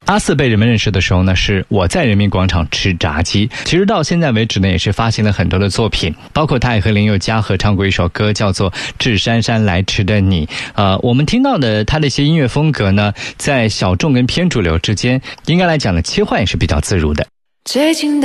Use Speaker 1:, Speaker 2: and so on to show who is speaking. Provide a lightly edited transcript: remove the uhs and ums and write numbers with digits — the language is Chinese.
Speaker 1: 阿四被人们认识的时候呢，是我在人民广场吃炸鸡。其实到现在为止呢，也是发行了很多的作品，包括他也和林宥嘉合唱过一首歌，叫做《致姗姗来迟的你》。我们听到的他的一些音乐风格呢，在小众跟偏主流之间，应该来讲呢，切换也是比较自如的。
Speaker 2: 最近的